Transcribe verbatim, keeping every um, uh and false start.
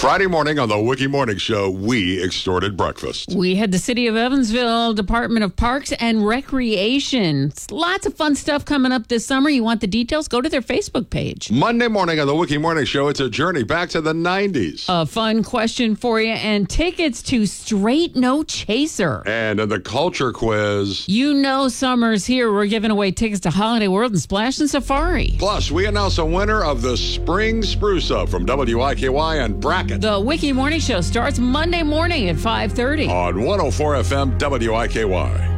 Friday morning on the Wiki Morning Show, we extorted breakfast. We had the City of Evansville Department of Parks and Recreation. It's lots of fun stuff coming up this summer. You want the details? Go to their Facebook page. Monday morning on the Wiki Morning Show, it's a journey back to the nineties. A fun question for you and tickets to Straight No Chaser. And in the culture quiz, You know summer's here. We're giving away tickets to Holiday World and Splash and Safari. plus we announce a winner of the Spring Spruce Up from W I K Y and Bracket The Wiki Morning Show starts Monday morning at five thirty. on one oh four F M W I K Y.